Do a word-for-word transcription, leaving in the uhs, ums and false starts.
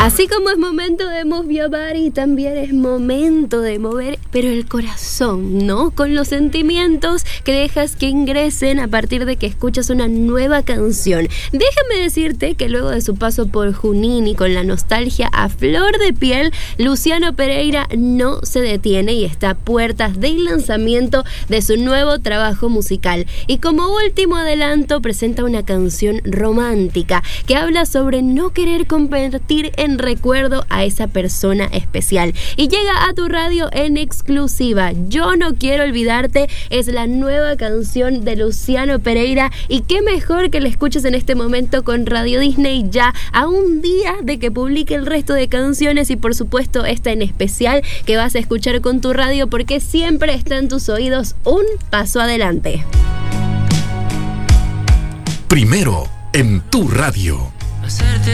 Así como es momento de move your body, también es momento de mover, pero el corazón, ¿no? Con los sentimientos que dejas que ingresen a partir de que escuchas una nueva canción. Déjame decirte que luego de su paso por Junín y con la nostalgia a flor de piel, Luciano Pereira no se detiene y está a puertas del lanzamiento de su nuevo trabajo musical. Y como último adelanto, presenta una canción romántica que habla sobre no querer convertir en recuerdo a esa persona especial. Y llega a tu radio en exclusiva. Yo no quiero olvidarte es la nueva canción de Luciano Pereira, y qué mejor que la escuches en este momento con Radio Disney, ya a un día de que publique el resto de canciones, y por supuesto esta en especial que vas a escuchar con tu radio, porque siempre está en tus oídos un paso adelante. Primero en tu radio. Hacerte